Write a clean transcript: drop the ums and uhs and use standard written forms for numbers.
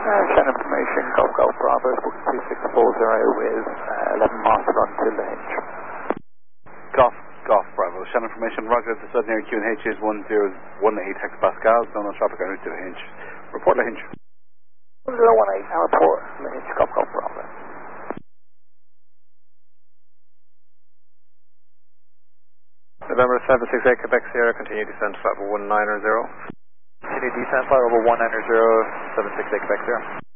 Send information, Golf Bravo, book 2640 with 11 miles to run till the hinge. Golf Bravo, Shannon information, Roger, the sudden air QNH is 1018 hectopascals, no traffic on route to the hinge. Report the hinge. 1018, now report the hinge, Golf Bravo. November 768 Quebec Sierra, continue descent flight over 1900. Continue descent flight over 190, 768 Quebec Sierra.